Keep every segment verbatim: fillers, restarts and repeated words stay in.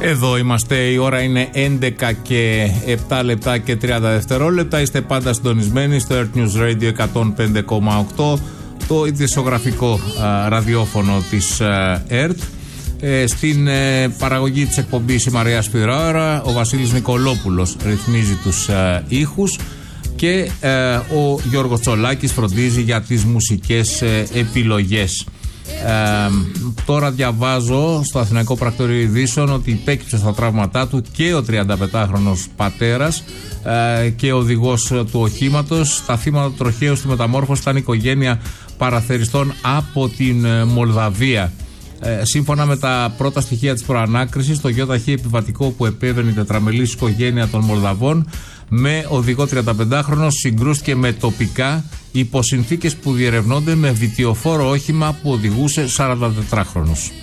Εδώ είμαστε, η ώρα είναι έντεκα και επτά λεπτά και τριάντα δευτερόλεπτα. Είστε πάντα συντονισμένοι στο Earth News Radio εκατόν πέντε κόμμα οκτώ, το ειδησιογραφικό α, ραδιόφωνο της α, Earth. Ε, στην ε, παραγωγή της εκπομπής η Μαρία Σπυράωρα, ο Βασίλης Νικολόπουλος ρυθμίζει τους α, ήχους και ε, ο Γιώργος Τσολάκης φροντίζει για τις μουσικές ε, επιλογές. Ε, τώρα διαβάζω στο Αθηναϊκό Πρακτορείο Ειδήσεων ότι υπέκυψε στα τραύματά του και ο τριανταπεντάχρονος πατέρας ε, και οδηγός του οχήματος. Τα θύματα του τροχαίου στη μεταμόρφωση ήταν οικογένεια παραθεριστών από την ε, Μολδαβία. Ε, σύμφωνα με τα πρώτα στοιχεία της προανάκρισης, το γιοταχή επιβατικό που επέβαινε η τετραμελής οικογένεια των Μολδαβών με οδηγό τριανταπεντάχρονο συγκρούστηκε με τοπικά υπό συνθήκες που διερευνώνται με βιτιοφόρο όχημα που οδηγούσε σαραντατετράχρονος.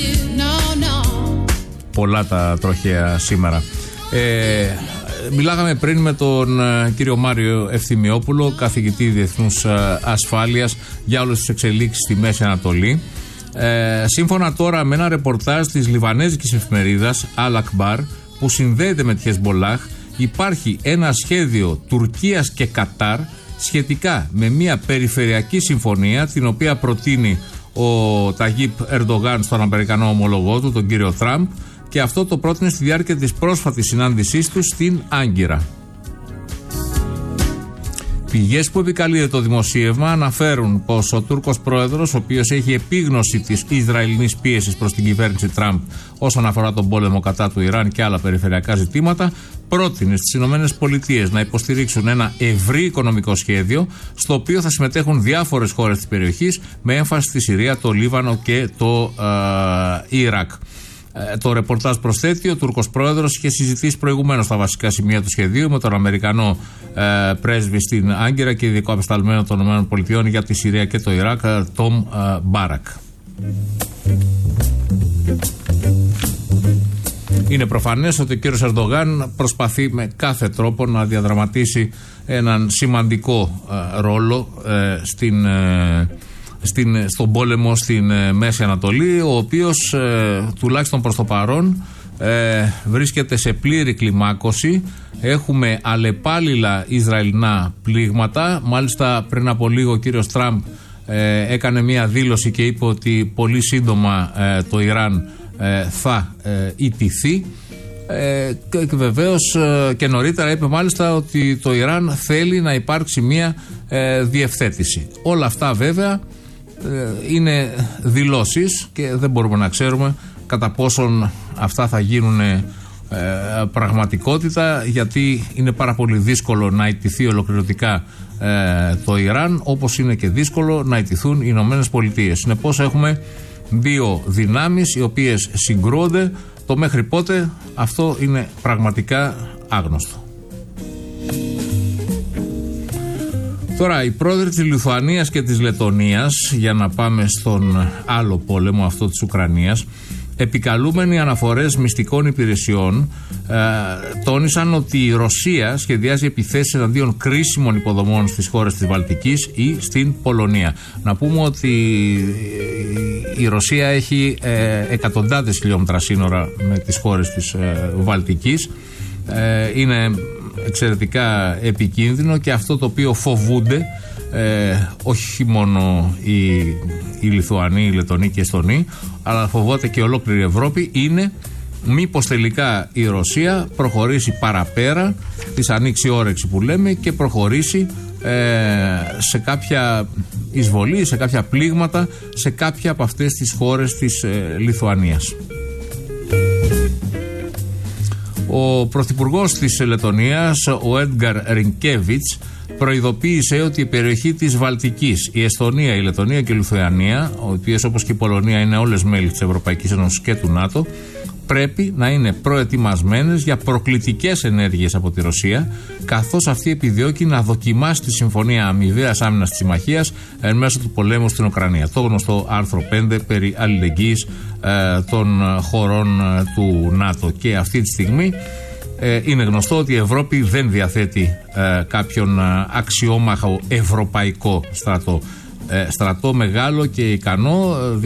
Πολλά τα τροχαία σήμερα. Ε, μιλάγαμε πριν με τον ε, κύριο Μάριο Ευθυμιόπουλο, καθηγητή διεθνούς ε, ασφάλειας, για όλες τις εξελίξεις στη Μέση Ανατολή. Ε, σύμφωνα τώρα με ένα ρεπορτάζ της λιβανέζικης εφημερίδας Al Akbar που συνδέεται με τη Χεσμπολάχ, υπάρχει ένα σχέδιο Τουρκίας και Κατάρ σχετικά με μια περιφερειακή συμφωνία την οποία προτείνει ο Ταγίπ Ερντογάν στον Αμερικανό ομολογό του, τον κύριο Τραμπ, και αυτό το πρότεινε στη διάρκεια της πρόσφατης συνάντησής του στην Άγκυρα. Πηγές που επικαλείται το δημοσίευμα αναφέρουν πως ο Τούρκος πρόεδρος, ο οποίος έχει επίγνωση της Ισραηλινής πίεσης προς την κυβέρνηση Τραμπ όσον αφορά τον πόλεμο κατά του Ιράν και άλλα περιφερειακά ζητήματα, πρότεινε στις ΗΠΑ να υποστηρίξουν ένα ευρύ οικονομικό σχέδιο στο οποίο θα συμμετέχουν διάφορες χώρες της περιοχής με έμφαση στη Συρία, το Λίβανο και το ε, Ιράκ. Ε, το ρεπορτάζ προσθέτει, ο Τούρκος πρόεδρος είχε συζητήσει προηγουμένως τα βασικά σημεία του σχεδίου με τον Αμερικανό ε, πρέσβη στην Άγκυρα και ειδικό απεσταλμένο των ΗΠΑ για τη Συρία και το Ιράκ, Τόμ ε, Μπάρακ. Είναι προφανές ότι ο κύριος Ερντογάν προσπαθεί με κάθε τρόπο να διαδραματίσει έναν σημαντικό ε, ρόλο ε, στην, ε, στην, στον πόλεμο στην ε, Μέση Ανατολή, ο οποίος ε, τουλάχιστον προς το παρόν ε, βρίσκεται σε πλήρη κλιμάκωση. Έχουμε αλλεπάλληλα Ισραηλινά πλήγματα. Μάλιστα πριν από λίγο ο κύριος Τραμπ ε, έκανε μία δήλωση και είπε ότι πολύ σύντομα ε, το Ιράν Ε, θα ε, ιτηθεί ε, και, και βεβαίως ε, και νωρίτερα είπε μάλιστα ότι το Ιράν θέλει να υπάρξει μια ε, διευθέτηση. Όλα αυτά βέβαια ε, είναι δηλώσεις και δεν μπορούμε να ξέρουμε κατά πόσον αυτά θα γίνουν ε, πραγματικότητα, γιατί είναι πάρα πολύ δύσκολο να ιτηθεί ολοκληρωτικά ε, το Ιράν, όπως είναι και δύσκολο να ιτηθούν οι Ηνωμένες Πολιτείες. Συνεπώς έχουμε δύο δυνάμεις οι οποίες συγκρούονται. Το μέχρι πότε αυτό είναι πραγματικά άγνωστο. Τώρα, οι πρόεδροι της Λιθουανίας και της Λετονίας, για να πάμε στον άλλο πόλεμο, αυτό της Ουκρανίας, επικαλούμενοι αναφορές μυστικών υπηρεσιών, ε, τόνισαν ότι η Ρωσία σχεδιάζει επιθέσεις εναντίον κρίσιμων υποδομών στις χώρες της Βαλτικής ή στην Πολωνία. Να πούμε ότι η Ρωσία έχει ε, εκατοντάδες χιλιόμετρα σύνορα με τις χώρες της ε, Βαλτικής. Ε, είναι εξαιρετικά επικίνδυνο και αυτό το οποίο φοβούνται Ε, όχι μόνο οι, οι Λιθουανοί, οι Λετονοί και οι Εστονοί, αλλά φοβάται και ολόκληρη η Ευρώπη, είναι μήπως τελικά η Ρωσία προχωρήσει παραπέρα, της ανοίξει όρεξη που λέμε και προχωρήσει ε, σε κάποια εισβολή, σε κάποια πλήγματα σε κάποια από αυτές τις χώρες της ε, Λιθουανίας. Ο πρωθυπουργός της Λετονίας, ο Έντγκαρ Ρινκέβιτς, προειδοποίησε ότι η περιοχή της Βαλτικής, η Εσθονία, η Λετονία και η Λιθουανία, οι οποίες όπως και η Πολωνία είναι όλες μέλη της Ευρωπαϊκής Ένωσης και του ΝΑΤΟ, πρέπει να είναι προετοιμασμένες για προκλητικές ενέργειες από τη Ρωσία, καθώς αυτή επιδιώκει να δοκιμάσει τη Συμφωνία Αμοιβαίας Άμυνας της Συμμαχίας εν μέσω του πολέμου στην Ουκρανία. Το γνωστό άρθρο πέντε περί αλληλεγγύης ε, των χωρών ε, του ΝΑΤΟ. Και αυτή τη στιγμή ε, είναι γνωστό ότι η Ευρώπη δεν διαθέτει ε, κάποιον ε, αξιόμαχο ευρωπαϊκό στρατό. Ε, στρατό μεγάλο και ικανό.